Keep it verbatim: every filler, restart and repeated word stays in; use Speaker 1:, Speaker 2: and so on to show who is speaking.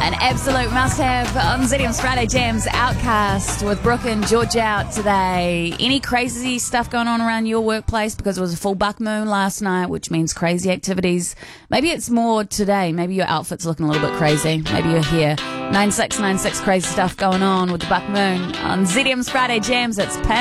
Speaker 1: An absolute must-have on Z D M's Friday Jams. Outcast with Brooke and George out today. Any crazy stuff going on around your workplace? Because it was a full buck moon last night, which means crazy activities. Maybe it's more today. Maybe your outfit's looking a little bit crazy. Maybe you're here. nine six nine six crazy stuff going on with the buck moon on Z D M's Friday Jams. It's Pam.